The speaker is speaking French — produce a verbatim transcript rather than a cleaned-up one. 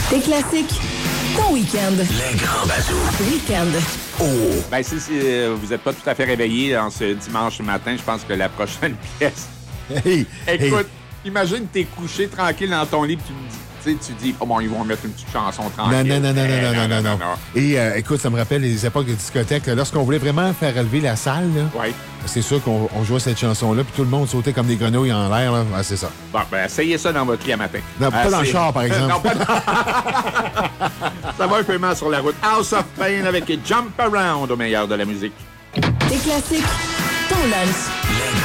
Tes classiques, ton week-end. Les grands bazous. Week-end. Oh! Ben, si, si euh, vous n'êtes pas tout à fait réveillé en ce dimanche matin, je pense que la prochaine pièce... Hey, Écoute, hey. Imagine t'es couché tranquille dans ton lit, puis tu me dis... Tu sais, tu dis, oh bon, ils vont mettre une petite chanson tranquille. Non, non, non, non, Eh, non, non, non, non, non. Et euh, écoute, ça me rappelle les époques de discothèque. là, Lorsqu'on voulait vraiment faire relever la salle, là, Oui. c'est sûr qu'on on jouait cette chanson-là, puis tout le monde sautait comme des grenouilles en l'air. Là. Ah, c'est ça. Bon, ben, essayez ça dans votre lit à matin. Non, pas Ah, dans le c'est- char, par exemple. non, pas dans... Ça va un peu mal sur la route. House of Pain avec Jump Around au meilleur de la musique. Tes classiques, ton lunch. Les